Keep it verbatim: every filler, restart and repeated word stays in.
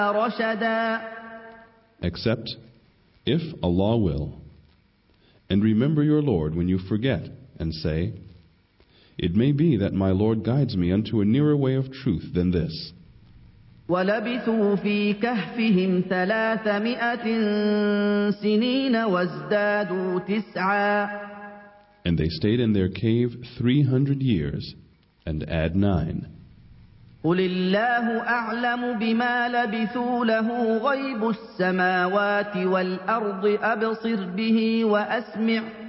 رشدا. Except if Allah will. And remember your Lord when you forget, and say, it may be that my Lord guides me unto a nearer way of truth than this. وَلَبِثُوا فِي كَهْفِهِمْ ثَلَاثَمِائَةٍ سِنِينَ وَازْدَادُوا تِسْعًا. And they stayed in their cave three hundred years, and add nine. قُلِ اللَّهُ أَعْلَمُ بِمَا لَبِثُوا لَهُ غَيْبُ السَّمَاوَاتِ وَالْأَرْضِ أَبْصِرْ بِهِ وَأَسْمِعْ